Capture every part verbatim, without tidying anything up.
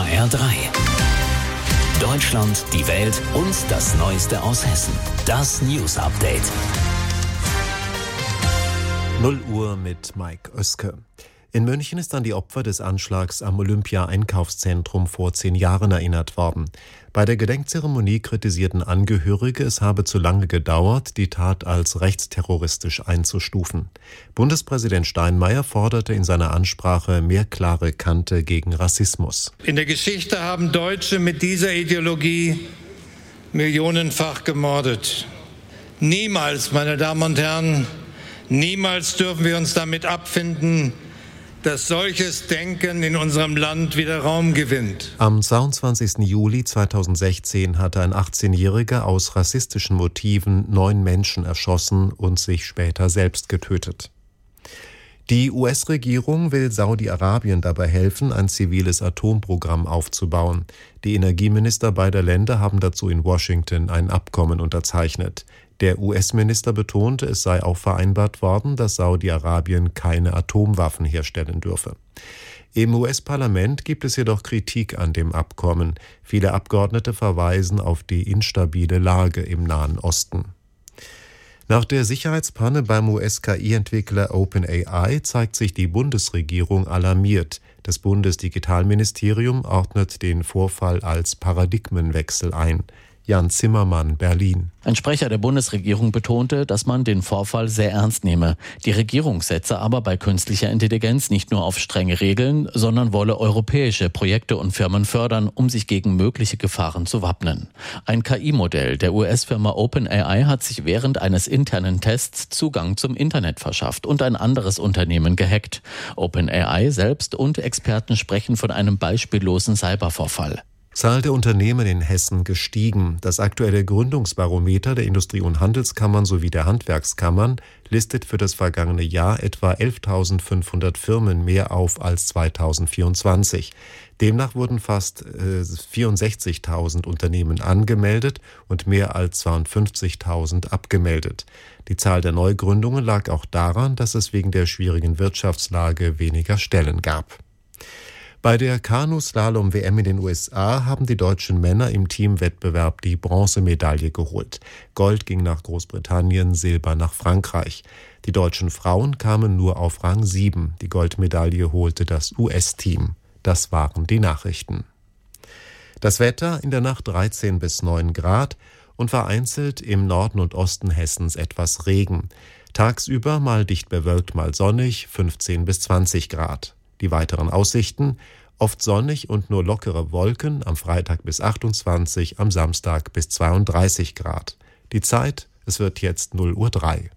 H R drei. Deutschland, die Welt und das Neueste aus Hessen. Das News Update. null Uhr mit Mike Oeske. In München ist an die Opfer des Anschlags am Olympia-Einkaufszentrum vor zehn Jahren erinnert worden. Bei der Gedenkzeremonie kritisierten Angehörige, es habe zu lange gedauert, die Tat als rechtsterroristisch einzustufen. Bundespräsident Steinmeier forderte in seiner Ansprache mehr klare Kante gegen Rassismus. In der Geschichte haben Deutsche mit dieser Ideologie millionenfach gemordet. Niemals, meine Damen und Herren, niemals dürfen wir uns damit abfinden, dass solches Denken in unserem Land wieder Raum gewinnt. Am zweiundzwanzigsten Juli zweitausendsechzehn hatte ein achtzehnjähriger aus rassistischen Motiven neun Menschen erschossen und sich später selbst getötet. Die U S-Regierung will Saudi-Arabien dabei helfen, ein ziviles Atomprogramm aufzubauen. Die Energieminister beider Länder haben dazu in Washington ein Abkommen unterzeichnet. Der U S-Minister betonte, es sei auch vereinbart worden, dass Saudi-Arabien keine Atomwaffen herstellen dürfe. Im U S-Parlament gibt es jedoch Kritik an dem Abkommen. Viele Abgeordnete verweisen auf die instabile Lage im Nahen Osten. Nach der Sicherheitspanne beim U S-K I-Entwickler OpenAI zeigt sich die Bundesregierung alarmiert. Das Bundesdigitalministerium ordnet den Vorfall als Paradigmenwechsel ein. Jan Zimmermann, Berlin. Ein Sprecher der Bundesregierung betonte, dass man den Vorfall sehr ernst nehme. Die Regierung setze aber bei künstlicher Intelligenz nicht nur auf strenge Regeln, sondern wolle europäische Projekte und Firmen fördern, um sich gegen mögliche Gefahren zu wappnen. Ein K I-Modell der U S-Firma OpenAI hat sich während eines internen Tests Zugang zum Internet verschafft und ein anderes Unternehmen gehackt. OpenAI selbst und Experten sprechen von einem beispiellosen Cybervorfall. Zahl der Unternehmen in Hessen gestiegen. Das aktuelle Gründungsbarometer der Industrie- und Handelskammern sowie der Handwerkskammern listet für das vergangene Jahr etwa elftausendfünfhundert Firmen mehr auf als zweitausendvierundzwanzig. Demnach wurden fast äh, vierundsechzigtausend Unternehmen angemeldet und mehr als zweiundfünfzigtausend abgemeldet. Die Zahl der Neugründungen lag auch daran, dass es wegen der schwierigen Wirtschaftslage weniger Stellen gab. Bei der Kanu-Slalom-W M in den U S A haben die deutschen Männer im Teamwettbewerb die Bronzemedaille geholt. Gold ging nach Großbritannien, Silber nach Frankreich. Die deutschen Frauen kamen nur auf Rang sieben. Die Goldmedaille holte das U S-Team. Das waren die Nachrichten. Das Wetter: in der Nacht dreizehn bis neun Grad und vereinzelt im Norden und Osten Hessens etwas Regen. Tagsüber mal dicht bewölkt, mal sonnig, fünfzehn bis zwanzig Grad. Die weiteren Aussichten: oft sonnig und nur lockere Wolken, am Freitag bis achtundzwanzig, am Samstag bis zweiunddreißig Grad. Die Zeit: es wird jetzt null Uhr drei.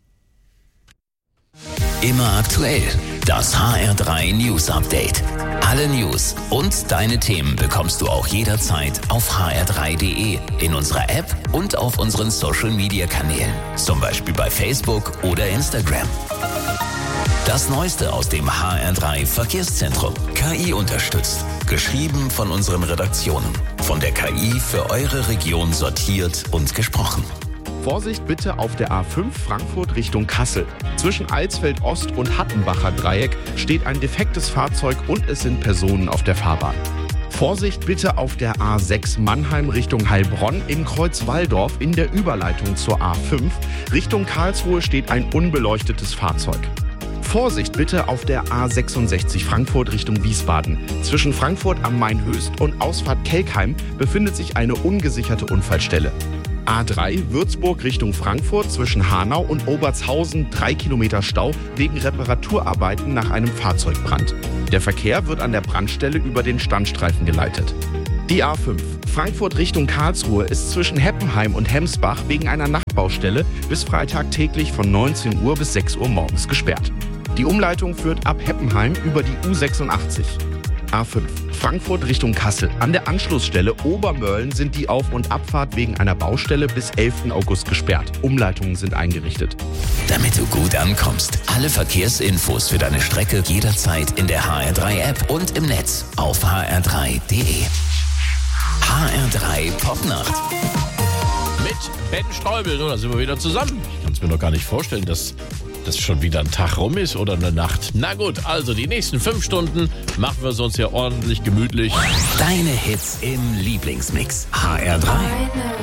Immer aktuell, das H R drei News Update. Alle News und deine Themen bekommst du auch jederzeit auf h r drei punkt d e, in unserer App und auf unseren Social Media Kanälen, zum Beispiel bei Facebook oder Instagram. Das Neueste aus dem H R drei Verkehrszentrum. K I unterstützt. Geschrieben von unseren Redaktionen. Von der K I für eure Region sortiert und gesprochen. Vorsicht bitte auf der A fünf Frankfurt Richtung Kassel. Zwischen Alsfeld Ost und Hattenbacher Dreieck steht ein defektes Fahrzeug und es sind Personen auf der Fahrbahn. Vorsicht bitte auf der A sechs Mannheim Richtung Heilbronn in Kreuzwalldorf in der Überleitung zur A fünf. Richtung Karlsruhe steht ein unbeleuchtetes Fahrzeug. Vorsicht bitte auf der A sechsundsechzig Frankfurt Richtung Wiesbaden. Zwischen Frankfurt am Main-Höchst und Ausfahrt Kelkheim befindet sich eine ungesicherte Unfallstelle. A drei Würzburg Richtung Frankfurt zwischen Hanau und Obertshausen drei Kilometer Stau wegen Reparaturarbeiten nach einem Fahrzeugbrand. Der Verkehr wird an der Brandstelle über den Standstreifen geleitet. Die A fünf Frankfurt Richtung Karlsruhe ist zwischen Heppenheim und Hemsbach wegen einer Nachtbaustelle bis Freitag täglich von neunzehn Uhr bis sechs Uhr morgens gesperrt. Die Umleitung führt ab Heppenheim über die U sechsundachtzig. A fünf Frankfurt Richtung Kassel. An der Anschlussstelle Obermörlen sind die Auf- und Abfahrt wegen einer Baustelle bis elften August gesperrt. Umleitungen sind eingerichtet. Damit du gut ankommst, alle Verkehrsinfos für deine Strecke jederzeit in der H R drei App und im Netz auf h r drei punkt d e. H R drei Popnacht. Mit Ben Streubel, da sind wir wieder zusammen. Ich kann es mir noch gar nicht vorstellen, dass dass schon wieder ein Tag rum ist oder eine Nacht. Na gut, also die nächsten fünf Stunden machen wir es uns ja ordentlich gemütlich. Deine Hits im Lieblingsmix. H R drei.